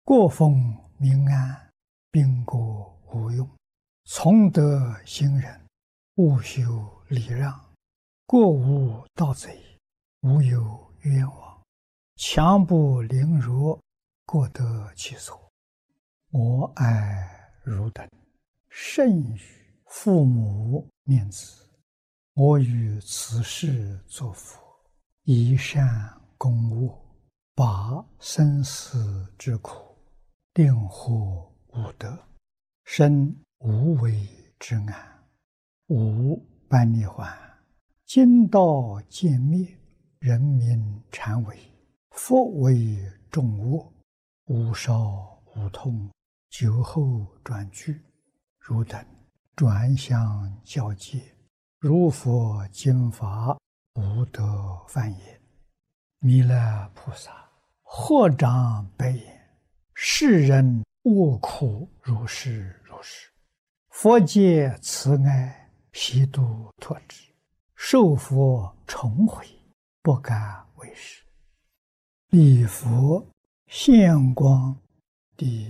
国丰民安，兵国无用，从德行仁，务修礼让，国无盗贼，无有冤枉，强不凌弱，各得其所。我爱汝等，甚于父母念子。我于此世作佛，以善攻恶，拔生死之苦，令获无得，生无为之安，无般涅槃。今道渐灭，人民谄伪，佛为众恶，无少无痛，酒后转句。汝等转相教戒，如佛经法，无得犯也。弥勒菩萨合掌白言：世人恶苦如是如是，佛界慈爱，悉度脱之，受佛重悔，不敢为是。礼佛现光第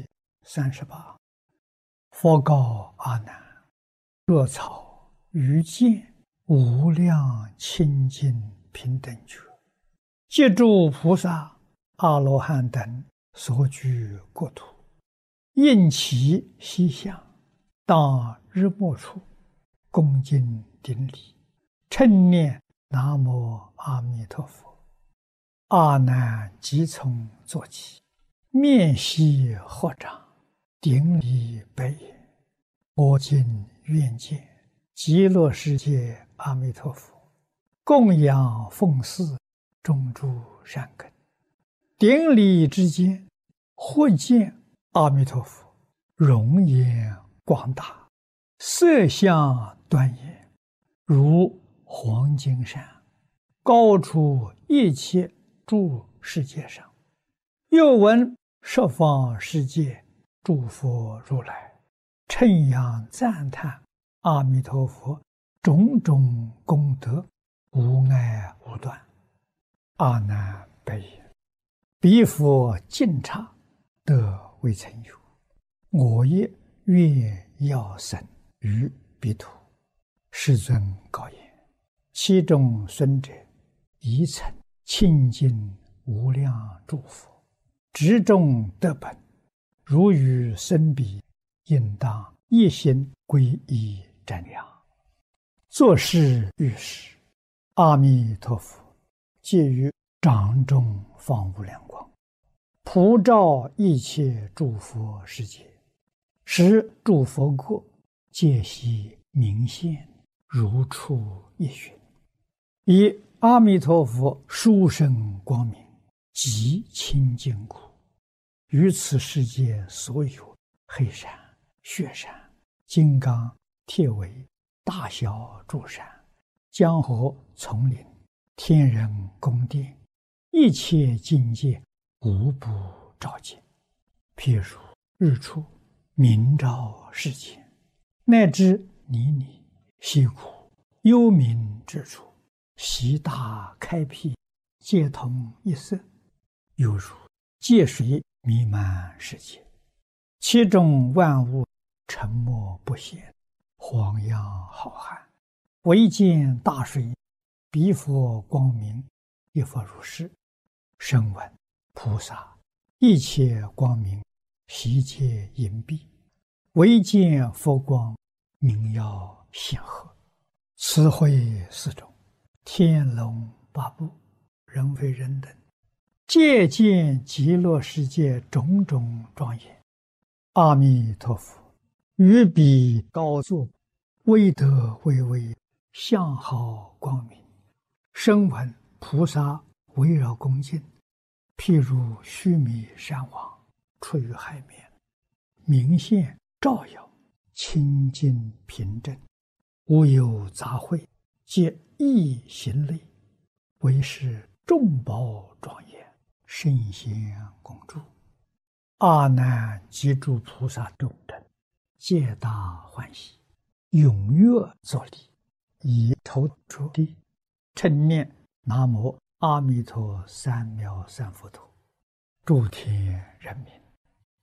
38。佛告阿难：若草于见无量清净平等觉，借诸菩萨、阿罗汉等所居国土，应其西向，当日没处，恭敬顶礼，称念南无阿弥陀佛。阿难即从坐起，面悉合掌，顶礼白言：我今愿见极乐世界阿弥陀佛，供养奉祀，种诸善根。顶礼之间，忽见阿弥陀佛容颜广大，色相端严，如黄金山，高出一切诸世界上。又闻十方世界诸佛如来称扬赞叹阿弥陀佛种种功德，无碍无断。阿难白言：彼佛尽刹，得未曾有，我也愿要生于彼土。世尊告言：其中孙者，宜曾清净无量诸佛，执众得本，如与生彼，应当一心皈依瞻仰。作是遇时，阿弥陀佛借于掌中放无量光，普照一切诸佛世界，使诸佛国皆悉明现，如出一寻。以阿弥陀佛殊胜光明，极清净故，于此世界所有黑山、雪山、金刚、铁围、大小诸山、江河丛林、天人宫殿，一切境界无不照见。譬如日出明照世间，乃至泥泞溪谷幽冥之处，悉大开辟，皆同一色，犹如界水弥漫世界，其中万物沉默不显，荒洋浩瀚，唯见大水，彼佛光明，亦复如是。声闻菩萨一切光明，悉皆隐蔽，唯见佛光，明耀显赫。此会四种，天龙八部，人非人等，皆见极乐世界种种庄严。阿弥陀佛于彼高坐，威德巍巍，相好光明。声闻菩萨围绕恭敬，譬如须弥山王出于海面，明现照耀，清净平正，无有杂秽，皆一行类，为是众宝庄严，圣贤恭祝。阿难及诸菩萨众等，皆大欢喜，踊跃作礼，以头着地，称念南无阿弥陀三藐三菩提。诸天人民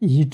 以